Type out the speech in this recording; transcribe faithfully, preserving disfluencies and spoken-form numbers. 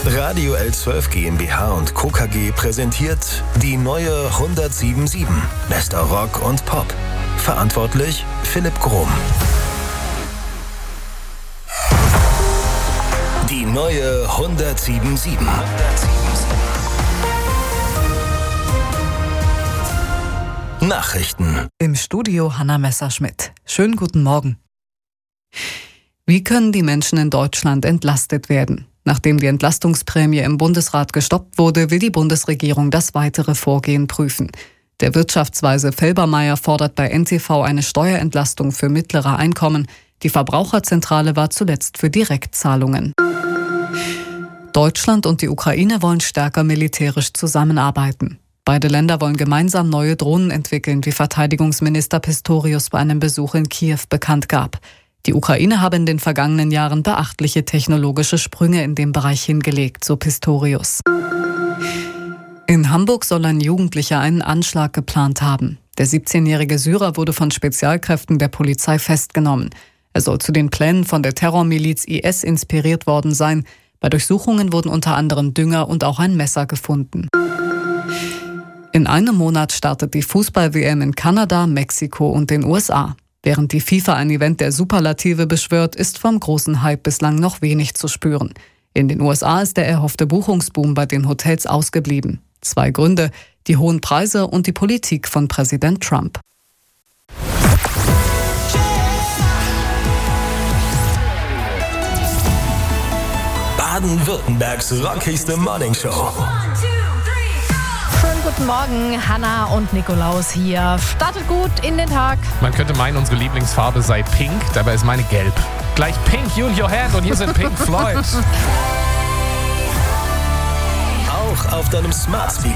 Radio L zwölf GmbH und Co. K G präsentiert die neue hundertsiebenundsiebzig. Bester Rock und Pop. Verantwortlich Philipp Grohm. Die neue hundertsiebenundsiebzig. Nachrichten. Im Studio Hanna Messerschmidt. Schönen guten Morgen. Wie können die Menschen in Deutschland entlastet werden? Nachdem die Entlastungsprämie im Bundesrat gestoppt wurde, will die Bundesregierung das weitere Vorgehen prüfen. Der Wirtschaftsweise Felbermayr fordert bei N T V eine Steuerentlastung für mittlere Einkommen. Die Verbraucherzentrale war zuletzt für Direktzahlungen. Deutschland und die Ukraine wollen stärker militärisch zusammenarbeiten. Beide Länder wollen gemeinsam neue Drohnen entwickeln, wie Verteidigungsminister Pistorius bei einem Besuch in Kiew bekannt gab. Die Ukraine habe in den vergangenen Jahren beachtliche technologische Sprünge in dem Bereich hingelegt, so Pistorius. In Hamburg soll ein Jugendlicher einen Anschlag geplant haben. Der siebzehnjährige Syrer wurde von Spezialkräften der Polizei festgenommen. Er soll zu den Plänen von der Terrormiliz I S inspiriert worden sein. Bei Durchsuchungen wurden unter anderem Dünger und auch ein Messer gefunden. In einem Monat startet die Fußball-W M in Kanada, Mexiko und den U S A. Während die FIFA ein Event der Superlative beschwört, ist vom großen Hype bislang noch wenig zu spüren. In den U S A ist der erhoffte Buchungsboom bei den Hotels ausgeblieben. Zwei Gründe: die hohen Preise und die Politik von Präsident Trump. Baden-Württembergs rockigste Morningshow. Schönen guten Morgen, Hanna und Nikolaus hier. Startet gut in den Tag. Man könnte meinen, unsere Lieblingsfarbe sei pink, dabei ist meine gelb. Gleich Pink, you in your hand, und hier sind Pink Floyd. Auch auf deinem Smart Speaker.